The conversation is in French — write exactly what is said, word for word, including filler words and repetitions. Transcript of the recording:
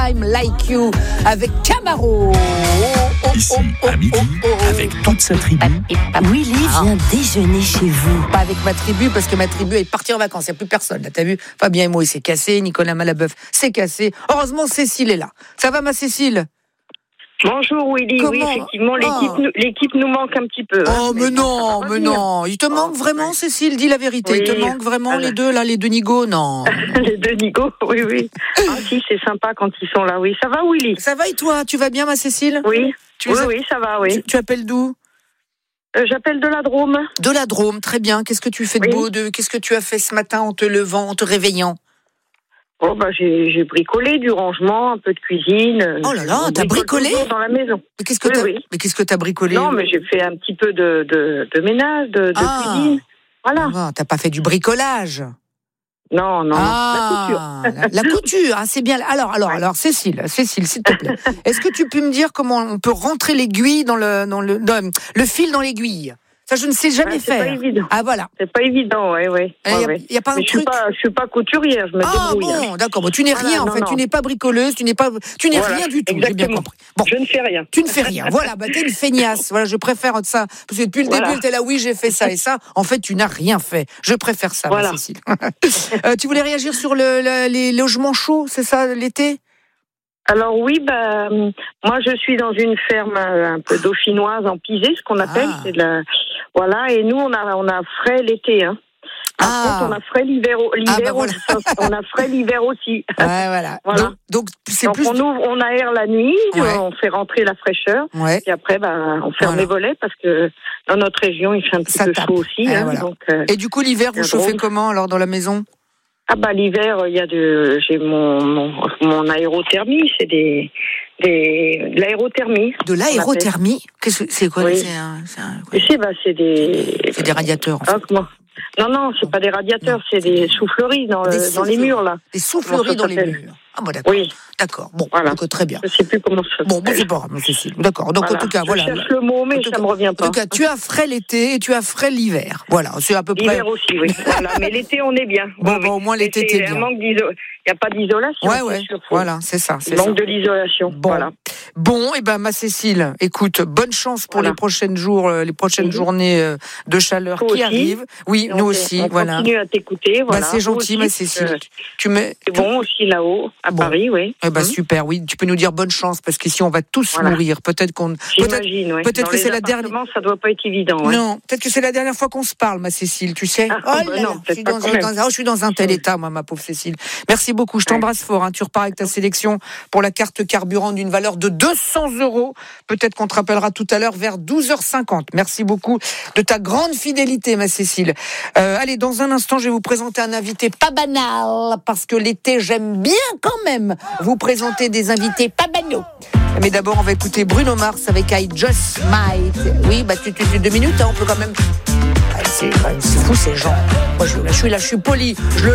I'm Like You avec Camaro. Oh, oh, Ici, oh, oh, à midi, oh, oh, oh. avec toute sa tribu. Willy vient déjeuner chez vous. Pas avec ma tribu, parce que ma tribu est partie en vacances. Il n'y a plus personne. Là, t'as vu, Fabien et moi, il s'est cassé. Nicolas Malabeuf s'est cassé. Heureusement, Cécile est là. Ça va, ma Cécile? Bonjour Willy, Comment oui effectivement l'équipe, oh. nous, l'équipe nous manque un petit peu. Oh hein, mais, mais non, mais venir. non, il te manque oh, vraiment ouais. Cécile, dis la vérité, oui. Il te manque vraiment Alors. les deux là, les deux nigauds, non. Les deux nigauds, oui oui. Ah si, c'est sympa quand ils sont là, oui. Ça va Willy? Ça va et toi, tu vas bien ma Cécile? Oui, tu oui, as... oui, ça va, oui. Tu, tu appelles d'où? euh, J'appelle de la Drôme. De la Drôme, très bien. Qu'est-ce que tu fais de oui. beau de... Qu'est-ce que tu as fait ce matin en te levant, en te réveillant? Oh bah j'ai, j'ai bricolé du rangement, un peu de cuisine. Oh là là, On t'as bricolé dans la maison. Mais qu'est-ce que oui, t'as oui. Mais qu'est-ce que t'as bricolé? Non, mais j'ai fait un petit peu de, de, de ménage, de, de ah. cuisine. Voilà. Ah, t'as pas fait du bricolage? Non, non, ah, la couture. La, la couture, hein, c'est bien. Alors, alors, ouais. alors, Cécile, Cécile, s'il te plaît, est-ce que tu peux me dire comment on peut rentrer l'aiguille dans le, dans le, dans le fil dans l'aiguille? Ça, je ne sais jamais ouais, c'est faire. C'est pas évident. Ah, voilà. C'est pas évident, oui, oui. Il n'y a, ouais. y a pas un Mais truc. Je suis pas, je suis pas couturière, je me ah, débrouille. bon, d'accord. Bon, tu n'es voilà, rien, en non, fait. non. Tu n'es pas bricoleuse, tu n'es pas, tu n'es voilà, rien du tout. Exactement. J'ai bien compris. Bon. Je ne fais rien. Tu ne fais rien. Voilà, bah, t'es une feignasse. Voilà, je préfère ça. Parce que depuis le voilà. début, t'es là, oui, j'ai fait ça et ça. En fait, tu n'as rien fait. Je préfère ça, voilà. Cécile. euh, tu voulais réagir sur le, le, les logements chauds, c'est ça, l'été? Alors oui, bah, moi je suis dans une ferme un peu dauphinoise en pisé, ce qu'on appelle, ah. c'est de la, voilà, et nous on a on a frais l'été, hein. Par ah. contre, on a frais l'hiver, l'hiver ah bah voilà. on a frais l'hiver aussi. Ouais, voilà. voilà. Donc, donc c'est donc plus. On ouvre, on aère la nuit, ouais. on fait rentrer la fraîcheur, ouais. et après, bah, on ferme voilà. les volets parce que dans notre région, il fait un petit Ça peu tape. chaud aussi. Ouais, hein, voilà. donc, euh, et du coup, l'hiver, vous chauffez comment alors dans la maison? Ah bah l'hiver, il y a de, j'ai mon mon, mon aérothermie, c'est des, des de l'aérothermie. De l'aérothermie? Qu'est-ce que c'est quoi? Oui. C'est un, c'est un, quoi c'est bah c'est des. C'est des radiateurs. En fait. Ah, comment non non, c'est pas des radiateurs, non. c'est des souffleries dans, le, des dans les murs là. Des souffleries dans les murs. Ah bon d'accord. Oui. D'accord. Bon, voilà. donc très bien. Je sais plus comment ça. Bon, bon c'est pas grave, Cécile. D'accord. Donc voilà. en tout cas, je voilà. Je cherche le mot, mais ça me revient pas. En tout cas, tu as frais l'été et tu as frais l'hiver. Voilà, c'est à peu près. L'hiver aussi, oui. Voilà, mais l'été on est bien. Bon, bon au moins l'été t'es bien. Manque d'iso... Il n'y a pas d'isolation. Ouais, ouais. Sûr, voilà, c'est ça. C'est Il ça. manque de l'isolation. Bon. Voilà. Bon, et ben ma Cécile, écoute, bonne chance pour voilà. les prochaines jours, les prochaines mmh. journées de chaleur Toi qui aussi. arrivent. Oui, on nous fait, aussi, on voilà. Continue à t'écouter, voilà. Bah, c'est gentil, ma Cécile. Euh, tu mets. C'est bon aussi là-haut, à bon. Paris, oui. Eh ben mmh. super, oui. Tu peux nous dire bonne chance parce qu'ici on va tous voilà. mourir. Peut-être qu'on. J'imagine, peut-être, ouais. peut-être Dans que les c'est la dernière. Ça doit pas être évident. Ouais. Non, peut-être que c'est la dernière fois qu'on se parle, ma Cécile. Tu sais. Ah, oh là bah là, non, je suis dans, un, dans un, oh, je suis dans un tel état, moi, ma pauvre Cécile. Merci beaucoup. Je t'embrasse ouais. fort. Hein. Tu repars avec ta sélection pour la carte carburant d'une valeur de deux cents euros. Peut-être qu'on te rappellera tout à l'heure vers douze heures cinquante. Merci beaucoup de ta grande fidélité, ma Cécile. Euh, allez, dans un instant, je vais vous présenter un invité pas banal, parce que l'été, j'aime bien quand même vous présenter des invités pas banaux. Mais d'abord, on va écouter Bruno Mars avec I Just Might. Oui, bah, tu, tu, tu deux minutes, hein, on peut quand même. C'est, c'est fou, ces gens. Moi, je, là, je suis là, je suis poli. Je le